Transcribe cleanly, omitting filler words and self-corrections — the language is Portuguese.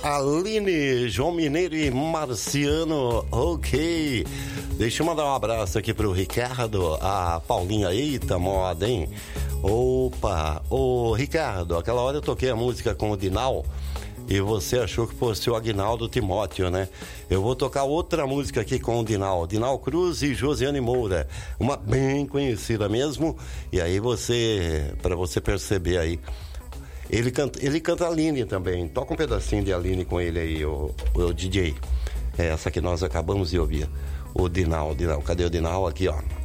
Aline, João Mineiro e Marciano, ok. Deixa eu mandar um abraço aqui pro Ricardo, a Paulinha, eita moda, hein? Opa, ô Ricardo, aquela hora eu toquei a música com o Dinal e você achou que fosse o Aguinaldo Timóteo, né? Eu vou tocar outra música aqui com o Dinal Cruz e Josiane Moura, uma bem conhecida mesmo, e aí para você perceber aí. Ele canta Aline também. Toca um pedacinho de Aline com ele aí, o DJ. É essa que nós acabamos de ouvir. O Dinal. Cadê o Dinal? Aqui, ó.